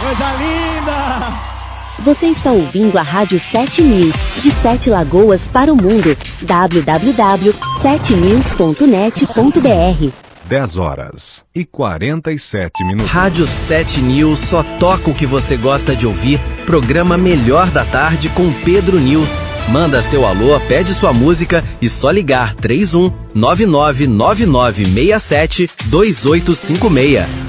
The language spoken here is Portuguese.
Coisa linda! Você está ouvindo a Rádio 7 News, de 7 Lagoas para o mundo. www.7news.net.br 10h47. Rádio 7 News só toca o que você gosta de ouvir. Programa Melhor da Tarde com Pedro News. Manda seu alô, pede sua música e só ligar 31 999967 2856.